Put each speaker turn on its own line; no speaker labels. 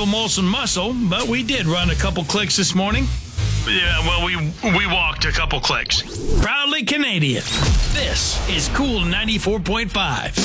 double Molson muscle, but we did run a couple clicks this morning.
Yeah, well, we walked a couple clicks.
Proudly Canadian. This is Cool 94.5.